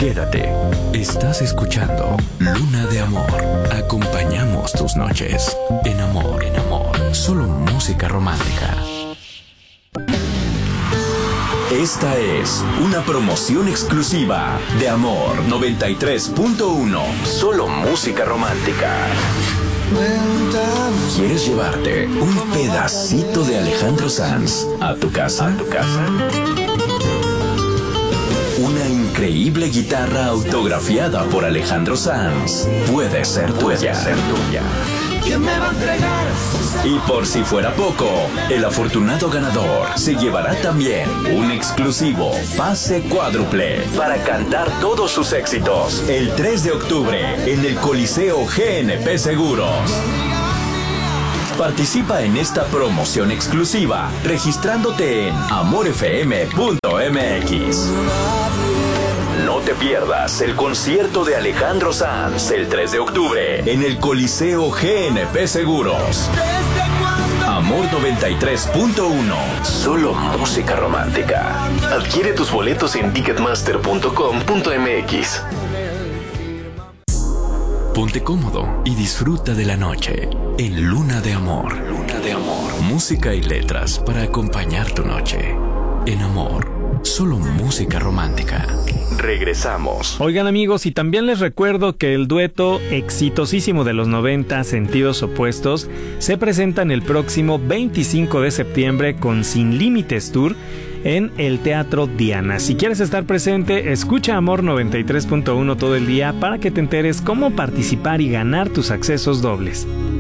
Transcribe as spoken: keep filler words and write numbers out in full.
Quédate. Estás escuchando Luna de Amor. Acompañamos tus noches. En amor, en amor. Solo música romántica. Esta es una promoción exclusiva de Amor noventa y tres punto uno. Solo música romántica. ¿Quieres llevarte un pedacito de Alejandro Sanz a tu casa? ¿A tu casa? Una increíble guitarra autografiada por Alejandro Sanz puede ser tuya. Puede ser tuya. ¿Quién me va a entregar? Y por si fuera poco, el afortunado ganador se llevará también un exclusivo pase cuádruple para cantar todos sus éxitos el tres de octubre en el Coliseo G N P Seguros. Participa en esta promoción exclusiva registrándote en amor f m punto m x. No te pierdas el concierto de Alejandro Sanz el tres de octubre en el Coliseo G N P Seguros. Amor noventa y tres punto uno. Solo música romántica. Adquiere tus boletos en ticketmaster punto com punto m x. Ponte cómodo y disfruta de la noche en Luna de Amor. Luna de Amor. Música y letras para acompañar tu noche. En Amor. Solo música romántica. Regresamos. Oigan, amigos, y también les recuerdo que el dueto exitosísimo de los noventa, Sentidos Opuestos, se presentan el próximo veinticinco de septiembre con Sin Límites Tour en el Teatro Diana. Si quieres estar presente, escucha Amor noventa y tres punto uno todo el día para que te enteres cómo participar y ganar tus accesos dobles.